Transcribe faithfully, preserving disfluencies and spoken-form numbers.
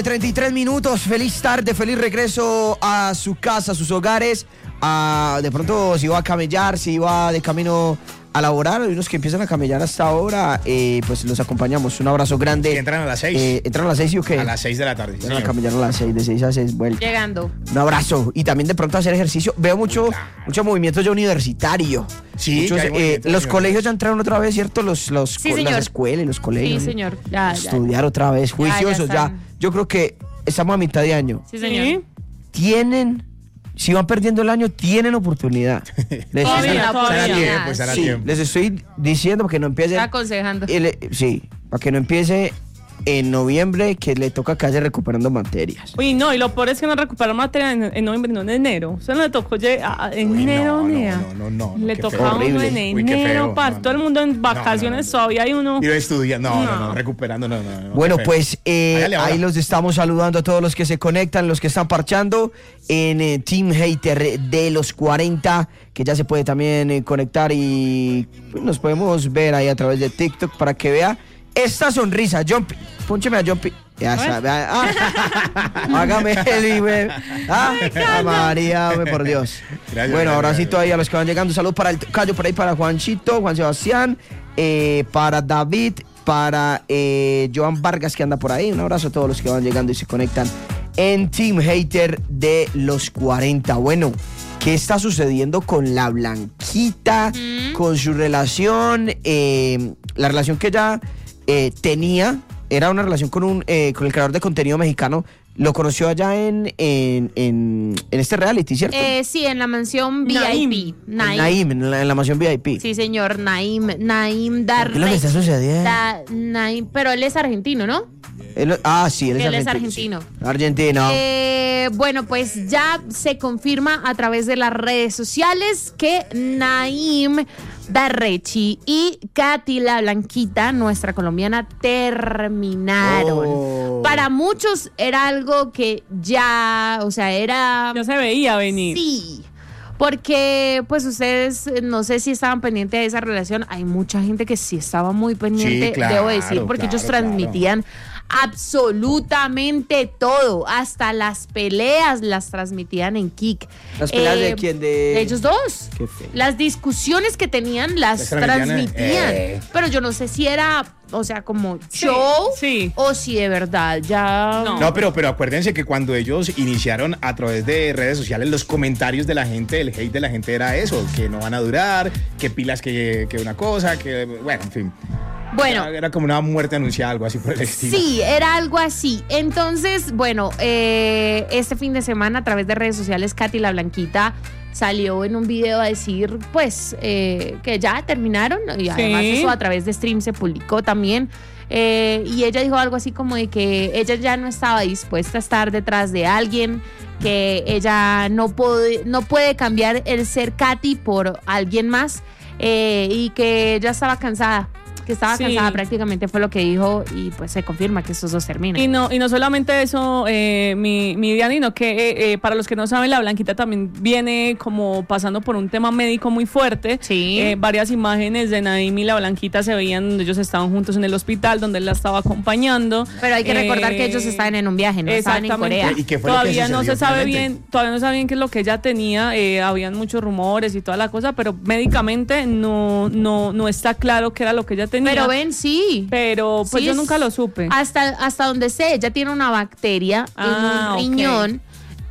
treinta y tres minutos, feliz tarde, feliz regreso a su casa, a sus hogares. A, de pronto, si va a camellar, si va de camino a laborar, hay unos que empiezan a camellar hasta ahora, eh, pues los acompañamos. Un abrazo grande. Y entran a las seis. Eh, ¿Entran a las seis y o qué? A las seis de la tarde. Van a camellar a las seis, de seis a seis, vuelta. Llegando. Un abrazo. Y también de pronto hacer ejercicio. Veo mucho, Claro. mucho movimiento ya universitario. Sí, Muchos, ya hay eh, movimiento los universitario. colegios ya entraron otra vez, ¿cierto? Los, los, Sí, co- señor. las escuelas y los colegios. Sí, señor. Ya, ya. Estudiar otra vez, juiciosos ya ya, están. Yo creo que estamos a mitad de año. Sí, señor. Tienen, si van perdiendo el año, tienen oportunidad. Les, Todavía, estoy- todavía. Estará tiempo, estará sí, tiempo. les estoy diciendo que no empiece. Está aconsejando. el- sí, para que no empiece en noviembre, que le toca casi recuperando materias. Uy, no, y lo peor es que no recuperó materia en, en noviembre, no en enero. Eso no le tocó llegar en Uy, enero, no, no, nea. no, no, no, no, Le qué tocaba feo. uno en Horrible. Uy, qué enero, feo. para No, todo el no. mundo en No, vacaciones, no, no. todavía hay uno. Y lo estudia. No, no, no, No. recuperando, no, no. no, Bueno, qué feo. pues eh, Hágale ahora. ahí los estamos saludando a todos los que se conectan, los que están parchando en eh, Team Hater de los cuarenta, que ya se puede también eh, conectar y pues, nos podemos ver ahí a través de TikTok para que vea esta sonrisa. Jumpy, póncheme a Jumpy. Ya sabe. Ah, hágame el güey. Ah, ah, María, hombre, por Dios. Gracias, bueno, gracias, ahora sí, gracias. todavía los que van llegando. Salud para el Cayo, por ahí para Juanchito, Juan Sebastián, eh, para David, para eh, Joan Vargas, que anda por ahí. Un abrazo a todos los que van llegando y se conectan en Team Hater de los cuarenta. Bueno, ¿qué está sucediendo con la Blanquita, Mm. con su relación? Eh, la relación que ella eh, tenía era una relación con un eh, con el creador de contenido mexicano. Lo conoció allá en, en, en, en este reality, ¿cierto? Eh, sí, en la mansión V I P. En Naim. Naim, en la, en la mansión V I P. Sí, señor, Naim. Naim ¿Qué es lo que Darre. está sucediendo? Da- Naim, pero él es argentino, ¿no? Él- ah, sí, él es Él es argentino. argentino. sí. Argentino. Eh, bueno, pues ya se confirma a través de las redes sociales que Naim Darrechi y Katy la Blanquita, nuestra colombiana, terminaron. Oh. Para muchos era algo que ya, o sea, era... Ya se veía venir. Sí, porque pues ustedes, eh, no sé si estaban pendientes de esa relación, hay mucha gente que sí estaba muy pendiente, Sí, claro, debo decir, porque claro, ellos transmitían absolutamente todo, hasta las peleas las transmitían en Kik. ¿Las peleas de quién? De- de ellos dos. Qué feo. Las discusiones que tenían las Las transmitían, transmitían, eh. pero yo no sé si era, o sea, como show sí. o si de verdad ya... No. No, pero, pero acuérdense que cuando ellos iniciaron a través de redes sociales, los comentarios de la gente, el hate de la gente era eso, que no van a durar, que pilas que, que una cosa, que bueno, en fin. Bueno, Era, era como una muerte anunciada, algo así por el estilo. sí, era algo así. Entonces, bueno, eh, este fin de semana a través de redes sociales, Katy la Blanquita salió en un video a decir, pues, eh, que ya terminaron. Y además eso a través de stream se publicó también. Eh, y ella dijo algo así como de que ella ya no estaba dispuesta a estar detrás de alguien, que ella no puede, no puede cambiar el ser Katy por alguien más, eh, y que ella estaba cansada. Que estaba Sí. cansada, prácticamente fue lo que dijo, y pues se confirma que estos dos terminan. Y no, y no solamente eso, eh, mi, mi Diana, sino que eh, eh, para los que no saben, la Blanquita también viene como pasando por un tema médico muy fuerte. Sí. Eh, varias imágenes de Naim y la Blanquita se veían donde ellos estaban juntos en el hospital, donde él la estaba acompañando. Pero hay que recordar Eh, que ellos estaban en un viaje, no estaban en Exactamente. Corea. ¿Y qué fue lo que Todavía no sucedió se sabe finalmente? bien, todavía no se sabe bien qué es lo que ella tenía, eh, habían muchos rumores y toda la cosa, pero médicamente no, no, no está claro qué era lo que ella tenía. Pero ven, sí. Pero pues Sí, yo es- nunca lo supe. Hasta, hasta donde sé, ella tiene una bacteria Ah, en ok. un riñón